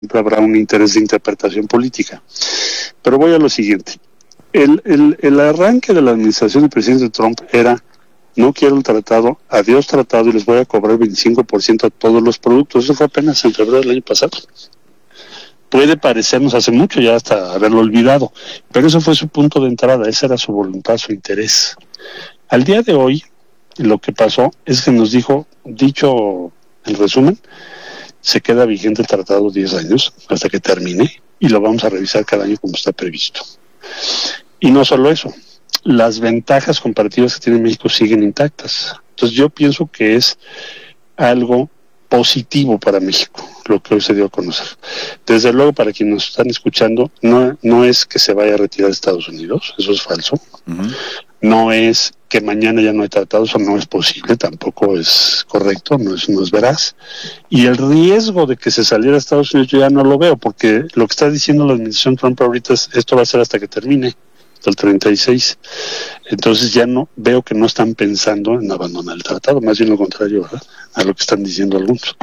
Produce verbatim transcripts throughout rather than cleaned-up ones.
siempre habrá un interés de interpretación política. Pero voy a lo siguiente. El, el, el arranque de la administración del presidente Trump era: no quiero el tratado, adiós tratado, y les voy a cobrar veinticinco por ciento a todos los productos. Eso fue apenas en febrero del año pasado. Puede parecernos hace mucho, ya hasta haberlo olvidado, pero eso fue su punto de entrada, esa era su voluntad, su interés. Al día de hoy, lo que pasó es que nos dijo, dicho en resumen, se queda vigente el tratado diez años hasta que termine, y lo vamos a revisar cada año como está previsto. Y no solo eso, las ventajas comparativas que tiene México siguen intactas. Entonces yo pienso que es algo positivo para México lo que hoy se dio a conocer. Desde luego, para quienes nos están escuchando, no, no es que se vaya a retirar de Estados Unidos, eso es falso. Uh-huh. No es que mañana ya no hay tratados, eso no es posible, tampoco es correcto, no es, no es veraz. Y el riesgo de que se saliera de Estados Unidos yo ya no lo veo, porque lo que está diciendo la administración Trump ahorita es, esto va a ser hasta que termine, hasta el treinta y seis. Entonces ya no veo que no están pensando en abandonar el tratado, más bien lo contrario, ¿verdad?, a lo que están diciendo algunos.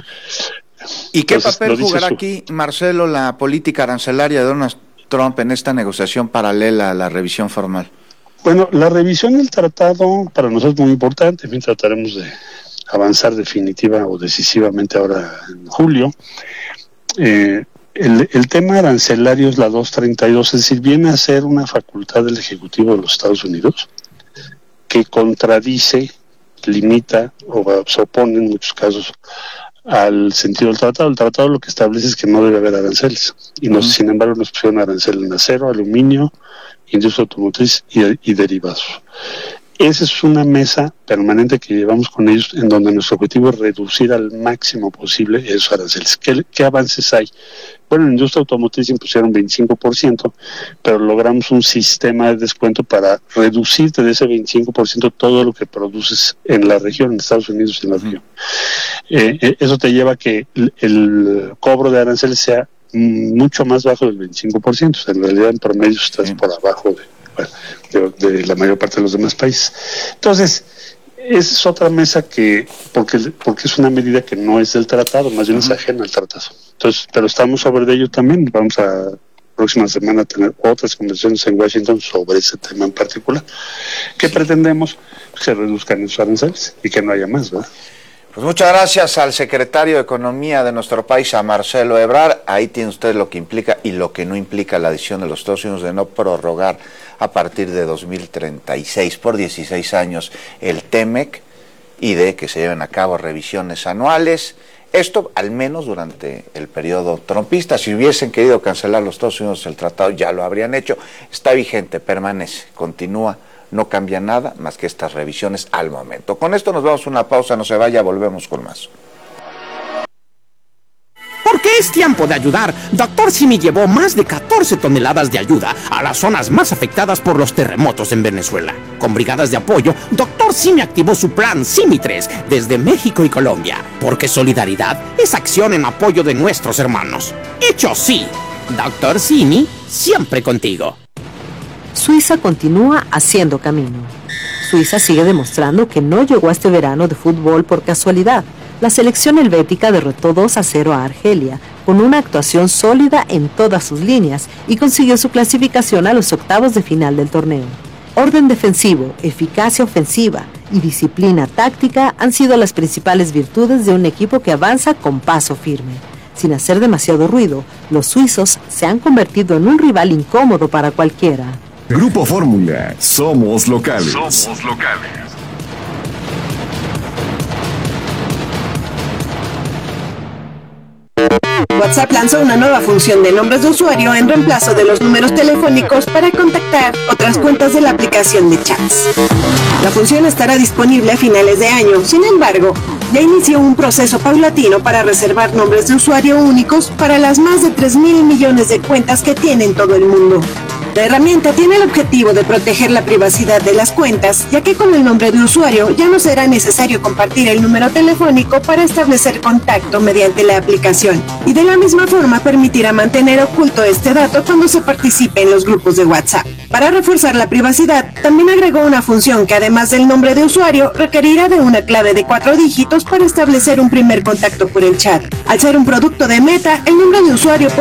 ¿Y qué Entonces, papel jugará su... aquí, Marcelo, la política arancelaria de Donald Trump en esta negociación paralela a la revisión formal? Bueno, la revisión del tratado para nosotros es muy importante. En fin, trataremos de avanzar definitiva o decisivamente ahora en julio. Eh, el, el tema arancelario es la doscientos treinta y dos, es decir, viene a ser una facultad del Ejecutivo de los Estados Unidos que contradice, limita o se opone en muchos casos al sentido del tratado. El tratado lo que establece es que no debe haber aranceles, y nos, uh-huh. sin embargo nos pusieron arancel en acero, aluminio, industria automotriz y, y derivados. Esa es una mesa permanente que llevamos con ellos, en donde nuestro objetivo es reducir al máximo posible esos aranceles. ¿Qué, qué avances hay? Bueno, en la industria automotriz impusieron veinticinco por ciento, pero logramos un sistema de descuento para reducirte de ese veinticinco por ciento todo lo que produces en la región, en Estados Unidos y en la región. Eh, eh, eso te lleva a que el, el cobro de aranceles sea mucho más bajo del veinticinco por ciento. O sea, en realidad en promedio estás sí. por abajo de, bueno, de, de la mayor parte de los demás países. Entonces, esa es otra mesa que, porque, porque es una medida que no es del tratado, más bien uh-huh. es ajena al tratado. Entonces, pero estamos sobre de ello también. Vamos a próxima semana a tener otras conversaciones en Washington sobre ese tema en particular, que sí. pretendemos que se reduzcan esos aranceles y que no haya más, ¿verdad? Pues muchas gracias al secretario de Economía de nuestro país, a Marcelo Ebrard. Ahí tiene usted lo que implica y lo que no implica la decisión de los Estados Unidos de no prorrogar a partir de dos mil treinta y seis por dieciséis años el TEMEC y de que se lleven a cabo revisiones anuales. Esto al menos durante el periodo trumpista. Si hubiesen querido cancelar los Estados Unidos el tratado, ya lo habrían hecho. Está vigente, permanece, continúa. No cambia nada más que estas revisiones al momento. Con esto nos vamos a una pausa, no se vaya, volvemos con más. Porque es tiempo de ayudar. Doctor Simi llevó más de catorce toneladas de ayuda a las zonas más afectadas por los terremotos en Venezuela. Con brigadas de apoyo, Doctor Simi activó su plan Simi tres desde México y Colombia. Porque solidaridad es acción en apoyo de nuestros hermanos. Hecho sí. Doctor Simi, siempre contigo. Suiza continúa haciendo camino. Suiza sigue demostrando que no llegó a este verano de fútbol por casualidad. La selección helvética derrotó dos a cero a Argelia, con una actuación sólida en todas sus líneas, y consiguió su clasificación a los octavos de final del torneo. Orden defensivo, eficacia ofensiva y disciplina táctica han sido las principales virtudes de un equipo que avanza con paso firme. Sin hacer demasiado ruido, los suizos se han convertido en un rival incómodo para cualquiera. Grupo Fórmula, somos locales. Somos locales. WhatsApp lanzó una nueva función de nombres de usuario en reemplazo de los números telefónicos para contactar otras cuentas de la aplicación de chats. La función estará disponible a finales de año. Sin embargo, ya inició un proceso paulatino para reservar nombres de usuario únicos para las más de tres mil millones de cuentas que tiene en todo el mundo. La herramienta tiene el objetivo de proteger la privacidad de las cuentas, ya que con el nombre de usuario ya no será necesario compartir el número telefónico para establecer contacto mediante la aplicación, y de la misma forma permitirá mantener oculto este dato cuando se participe en los grupos de WhatsApp. Para reforzar la privacidad, también agregó una función que además del nombre de usuario, requerirá de una clave de cuatro dígitos para establecer un primer contacto por el chat. Al ser un producto de Meta, el nombre de usuario